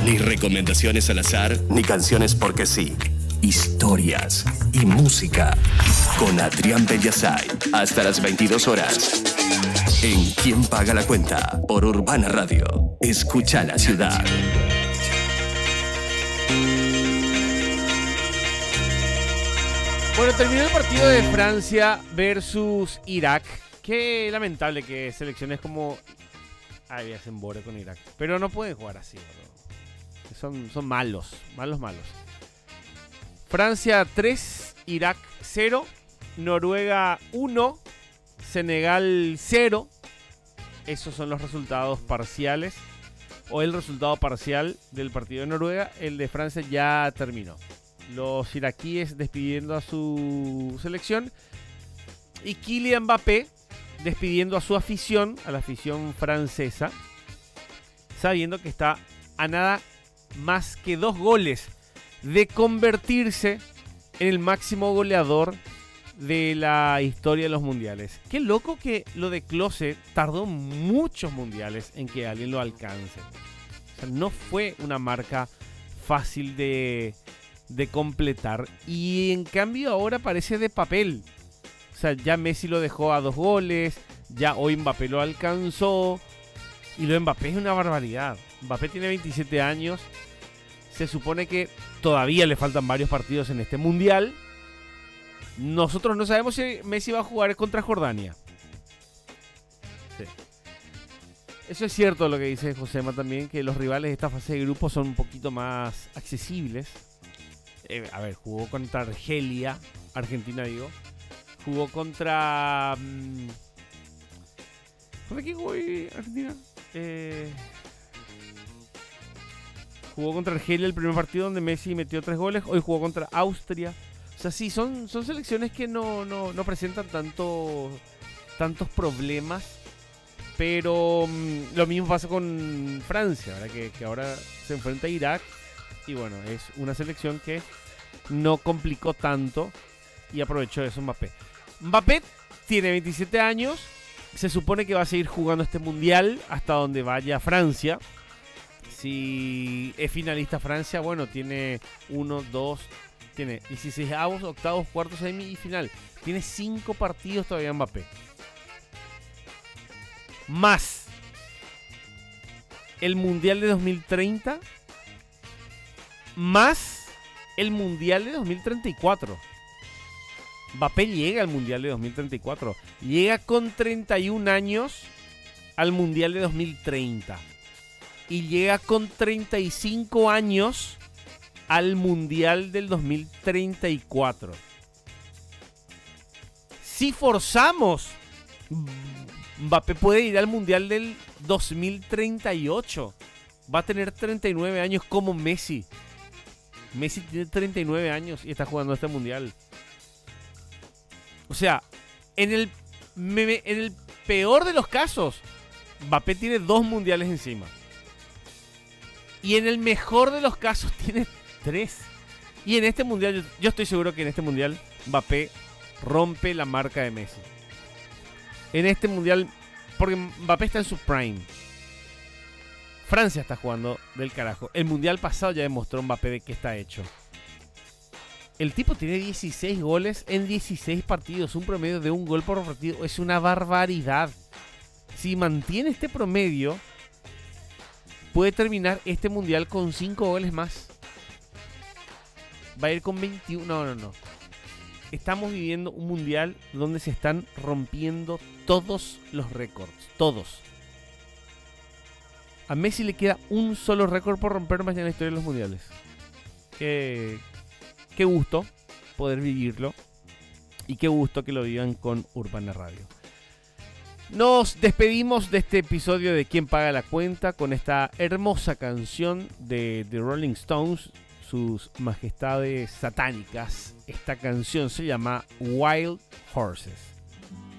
Ni recomendaciones al azar, ni canciones porque sí. Historias y música con Adrián Bellasay. Hasta las 22 horas. En ¿Quién paga la cuenta? Por Urbana Radio. Escucha la ciudad. Bueno, terminó el partido de Francia versus Irak. Qué lamentable que selecciones como... Ay, hacen bore con Irak. Pero no pueden jugar así, bro. Son malos. Francia 3, Irak 0, Noruega 1, Senegal 0. Esos son los resultados parciales. O el resultado parcial del partido de Noruega. El de Francia ya terminó. Los iraquíes despidiendo a su selección. Y Kylian Mbappé despidiendo a su afición, a la afición francesa, sabiendo que está a nada más que 2 goles de convertirse en el máximo goleador de la historia de los mundiales. Qué loco que lo de Klose tardó muchos mundiales en que alguien lo alcance. O sea, no fue una marca fácil de completar. Y en cambio ahora parece de papel. O sea, ya Messi lo dejó a 2 goles. Ya hoy Mbappé lo alcanzó. Y lo de Mbappé es una barbaridad. Mbappé tiene 27 años. Se supone que todavía le faltan varios partidos en este mundial. Nosotros no sabemos si Messi va a jugar contra Jordania. Sí. Eso es cierto lo que dice Josema también, que los rivales de esta fase de grupo son un poquito más accesibles. Jugó contra Argelia, Argentina digo. Jugó contra... ¿Contra quién jugó Argentina? Jugó contra Argelia el primer partido donde Messi metió 3 goles. Hoy jugó contra Austria. O sea, sí, son selecciones que no presentan tantos problemas. Pero lo mismo pasa con Francia, ¿verdad? Que ahora se enfrenta a Irak. Y bueno, es una selección que no complicó tanto y aprovechó eso Mbappé. Mbappé tiene 27 años. Se supone que va a seguir jugando este mundial hasta donde vaya Francia. Si es finalista Francia, bueno, tiene 16 avos, octavos, cuartos, semi y final. Tiene 5 partidos todavía Mbappé. Más el mundial de 2030. Más el mundial de 2034. Mbappé llega al mundial de 2034. Llega con 31 años al mundial de 2030. Y llega con 35 años al mundial del 2034. Si forzamos, Mbappé puede ir al mundial del 2038. Va a tener 39 años como Messi. Messi tiene 39 años y está jugando este mundial. O sea, en el peor de los casos, Mbappé tiene 2 mundiales encima. Y en el mejor de los casos tiene 3. Y en este mundial, yo estoy seguro que en este mundial Mbappé rompe la marca de Messi. En este mundial, porque Mbappé está en su prime. Francia está jugando del carajo. El mundial pasado ya demostró Mbappé de qué está hecho. El tipo tiene 16 goles en 16 partidos. Un promedio de 1 gol por partido. Es una barbaridad. Si mantiene este promedio, puede terminar este mundial con 5 goles más. Va a ir con 21. No. Estamos viviendo un mundial donde se están rompiendo todos los récords. Todos. A Messi le queda un solo récord por romper más en la historia de los mundiales. Qué gusto poder vivirlo. Y qué gusto que lo vivan con Urbana Radio. Nos despedimos de este episodio de ¿Quién paga la cuenta? Con esta hermosa canción de The Rolling Stones, sus majestades satánicas. Esta canción se llama Wild Horses.